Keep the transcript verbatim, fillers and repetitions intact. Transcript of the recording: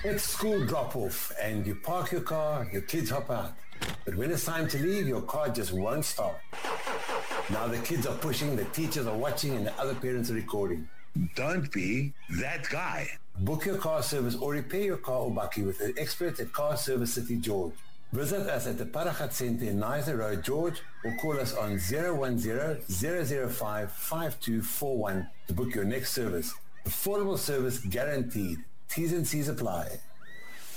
It's school drop-off and you park your car, your kids hop out. But when it's time to leave, your car just won't start. Now the kids are pushing, the teachers are watching, and the other parents are recording. Don't be that guy. Book your car service or repair your car or bakkie with the experts at Car Service City George. Visit us at the Paragat Centre in Niza Road, George, or call us on zero one zero, zero zero five, five two four one to book your next service. Affordable service guaranteed. T's and C's apply.